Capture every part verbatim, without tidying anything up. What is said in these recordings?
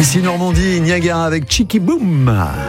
Ici Normandie, Niagara avec Chicky Boom.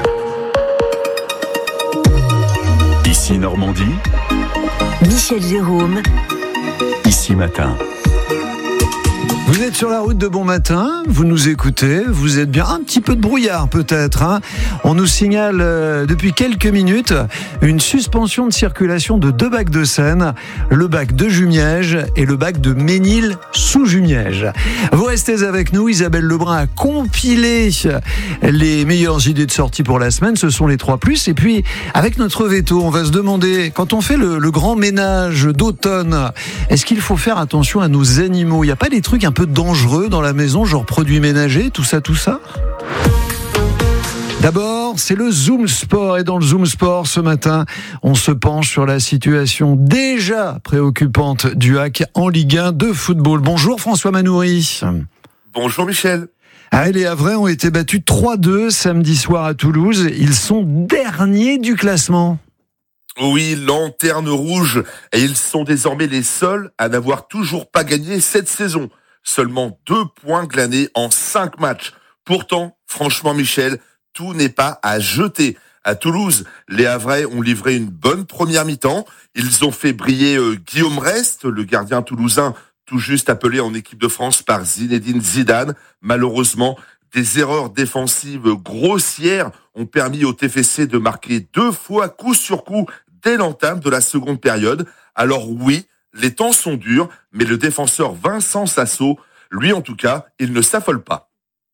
Ici Normandie, Michel Jérôme. Ici Matin. Vous êtes sur la route de bon matin, vous nous écoutez, vous êtes bien un petit peu de brouillard peut-être. Hein. On nous signale euh, depuis quelques minutes une suspension de circulation de deux bacs de Seine, le bac de Jumièges et le bac de Ménil sous Jumièges. Vous restez avec nous, Isabelle Lebrun a compilé les meilleures idées de sortie pour la semaine, ce sont les trois plus. Et puis avec notre veto, on va se demander, quand on fait le, le grand ménage d'automne, est-ce qu'il faut faire attention à nos animaux ? Il n'y a pas des trucs un peu dangereux dans la maison, genre produits ménagers, tout ça, tout ça. D'abord, c'est le Zoom Sport. Et dans le Zoom Sport, ce matin, on se penche sur la situation déjà préoccupante du H A C en Ligue un de football. Bonjour François Manoury. Bonjour Michel. Ah, les Havrais ont été battus trois deux samedi soir à Toulouse. Ils sont derniers du classement. Oui, lanterne rouge. Et ils sont désormais les seuls à n'avoir toujours pas gagné cette saison. Seulement deux points glanés en cinq matchs. Pourtant, franchement Michel, tout n'est pas à jeter. À Toulouse, les Havrais ont livré une bonne première mi-temps. Ils ont fait briller euh, Guillaume Rest, le gardien toulousain, tout juste appelé en équipe de France par Zinedine Zidane. Malheureusement, des erreurs défensives grossières ont permis au T F C de marquer deux fois coup sur coup dès l'entame de la seconde période. Alors oui, les temps sont durs, mais le défenseur Vincent Sasso, lui en tout cas, il ne s'affole pas.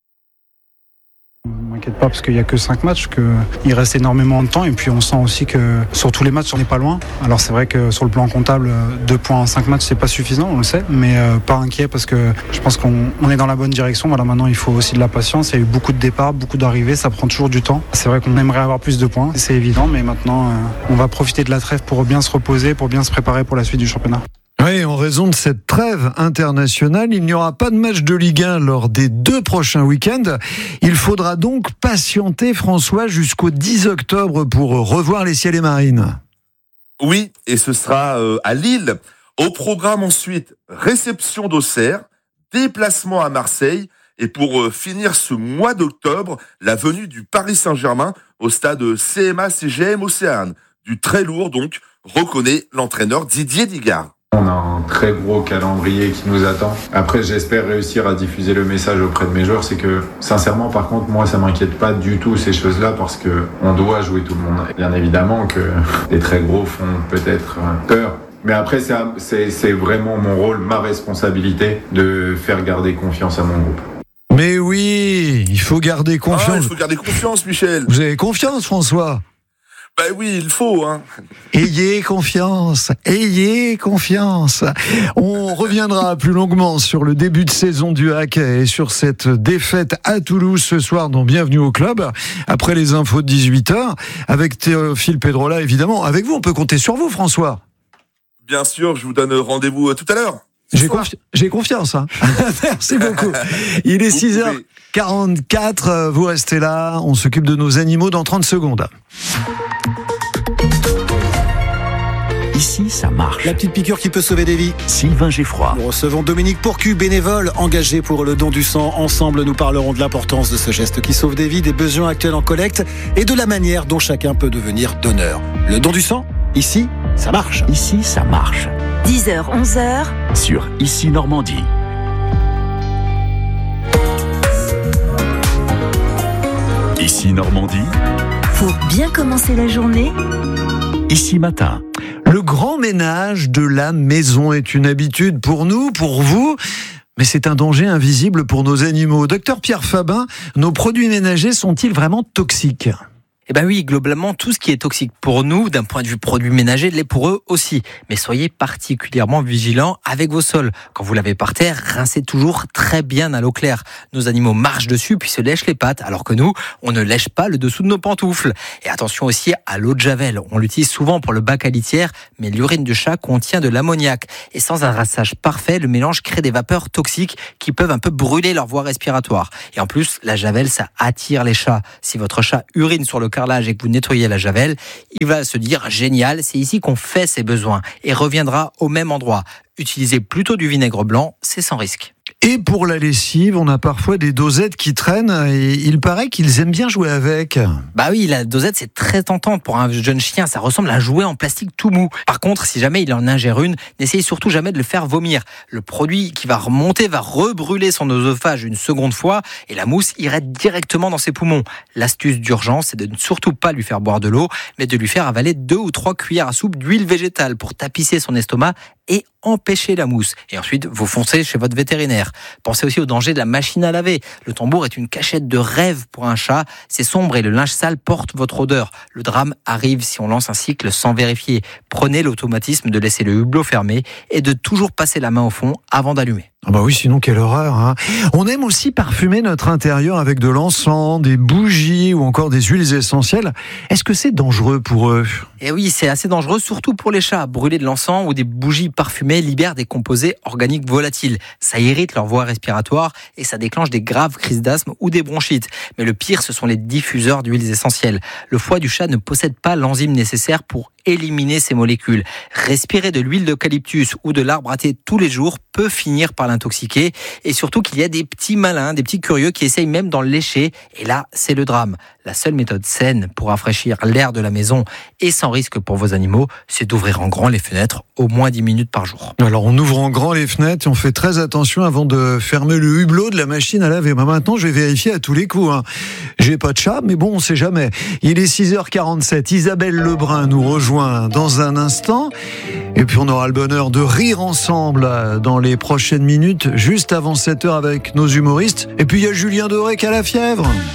Je ne m'inquiète pas parce qu'il n'y a que cinq matchs, qu'il reste énormément de temps et puis on sent aussi que sur tous les matchs on n'est pas loin. Alors c'est vrai que sur le plan comptable, deux points en cinq matchs c'est pas suffisant, on le sait, mais euh, pas inquiet parce que je pense qu'on on est dans la bonne direction. Voilà, maintenant il faut aussi de la patience, il y a eu beaucoup de départs, beaucoup d'arrivées, ça prend toujours du temps. C'est vrai qu'on aimerait avoir plus de points, c'est évident, mais maintenant euh, on va profiter de la trêve pour bien se reposer, pour bien se préparer pour la suite du championnat. Oui, en raison de cette trêve internationale, il n'y aura pas de match de Ligue un lors des deux prochains week-ends. Il faudra donc patienter, François, jusqu'au dix octobre pour revoir les Ciels et Marines. Oui, et ce sera euh, à Lille. Au programme ensuite, réception d'Auxerre, déplacement à Marseille, et pour euh, finir ce mois d'octobre, la venue du Paris Saint-Germain au stade C M A C G M Océane. Du très lourd donc, reconnaît l'entraîneur Didier Digard. On a un très gros calendrier qui nous attend. Après, j'espère réussir à diffuser le message auprès de mes joueurs. C'est que, sincèrement, par contre, moi, ça m'inquiète pas du tout ces choses-là parce que on doit jouer tout le monde. Bien évidemment que les très gros font peut-être peur. Mais après, c'est, c'est, c'est vraiment mon rôle, ma responsabilité de faire garder confiance à mon groupe. Mais oui, il faut garder confiance. Ah, il faut garder confiance, Michel. Vous avez confiance, François ? Ben oui, il faut, hein. Ayez confiance, ayez confiance. On reviendra plus longuement sur le début de saison du H A C et sur cette défaite à Toulouse ce soir dans Bienvenue au Club, après les infos de dix-huit heures, avec Théophile Pedrola, évidemment. Avec vous, on peut compter sur vous, François. Bien sûr, je vous donne rendez-vous tout à l'heure. J'ai, confi- j'ai confiance. Hein. Merci beaucoup. Il est six heures quarante-quatre, vous restez là, on s'occupe de nos animaux dans trente secondes. Ici, ça marche. La petite piqûre qui peut sauver des vies. Sylvain Geffroy. Nous recevons Dominique Pourcu, bénévole, engagé pour le don du sang. Ensemble, nous parlerons de l'importance de ce geste qui sauve des vies, des besoins actuels en collecte et de la manière dont chacun peut devenir donneur. Le don du sang, ici, ça marche. Ici, ça marche. dix heures, onze heures. Sur Ici Normandie. Ici Normandie. Pour bien commencer la journée. Ici Matin. Le grand ménage de la maison est une habitude pour nous, pour vous, mais c'est un danger invisible pour nos animaux. Docteur Pierre Fabin, nos produits ménagers sont-ils vraiment toxiques ? Eh ben oui, globalement, tout ce qui est toxique pour nous, d'un point de vue produit ménager, l'est pour eux aussi. Mais soyez particulièrement vigilants avec vos sols. Quand vous lavez par terre, rincez toujours très bien à l'eau claire. Nos animaux marchent dessus puis se lèchent les pattes, alors que nous, on ne lèche pas le dessous de nos pantoufles. Et attention aussi à l'eau de javel. On l'utilise souvent pour le bac à litière, mais l'urine du chat contient de l'ammoniac. Et sans un rinçage parfait, le mélange crée des vapeurs toxiques qui peuvent un peu brûler leur voie respiratoire. Et en plus, la javel, ça attire les chats. Si votre chat urine sur le carrelage et que vous nettoyez la javel, il va se dire génial, c'est ici qu'on fait ses besoins et reviendra au même endroit. utilisez plutôt du vinaigre blanc, c'est sans risque. Et pour la lessive, on a parfois des dosettes qui traînent et il paraît qu'ils aiment bien jouer avec. Bah oui, la dosette c'est très tentant pour un jeune chien, ça ressemble à un jouet en plastique tout mou. Par contre, si jamais il en ingère une, n'essayez surtout jamais de le faire vomir. Le produit qui va remonter va rebrûler son oesophage une seconde fois et la mousse irait directement dans ses poumons. L'astuce d'urgence, c'est de ne surtout pas lui faire boire de l'eau, mais de lui faire avaler deux ou trois cuillères à soupe d'huile végétale pour tapisser son estomac et empêcher la mousse. Et ensuite, vous foncez chez votre vétérinaire. Pensez aussi au danger de la machine à laver. Le tambour est une cachette de rêve pour un chat. C'est sombre et le linge sale porte votre odeur. Le drame arrive si on lance un cycle sans vérifier. Prenez l'automatisme de laisser le hublot fermé et de toujours passer la main au fond avant d'allumer. Ah bah oui, sinon quelle horreur, hein. On aime aussi parfumer notre intérieur avec de l'encens, des bougies ou encore des huiles essentielles. Est-ce que c'est dangereux pour eux ? Et oui, c'est assez dangereux, surtout pour les chats. Brûler de l'encens ou des bougies parfumées libèrent des composés organiques volatiles. Ça irrite leur voie respiratoire et ça déclenche des graves crises d'asthme ou des bronchites. Mais le pire, ce sont les diffuseurs d'huiles essentielles. Le foie du chat ne possède pas l'enzyme nécessaire pour éliminer ces molécules. Respirer de l'huile d'eucalyptus ou de l'arbre à thé tous les jours peut finir par l'intoxiquer. Et surtout qu'il y a des petits malins, des petits curieux qui essayent même d'en lécher. Et là, c'est le drame. La seule méthode saine pour rafraîchir l'air de la maison et sans risque pour vos animaux, c'est d'ouvrir en grand les fenêtres au moins dix minutes par jour. Alors on ouvre en grand les fenêtres et on fait très attention avant de fermer le hublot de la machine à laver. Bah maintenant, je vais vérifier à tous les coups, hein. J'ai pas de chat, mais bon, on sait jamais. Il est six heures quarante-sept. Isabelle Lebrun nous rejoint dans un instant. Et puis on aura le bonheur de rire ensemble dans les prochaines minutes, juste avant sept heures avec nos humoristes. Et puis il y a Julien Doré qui a la fièvre.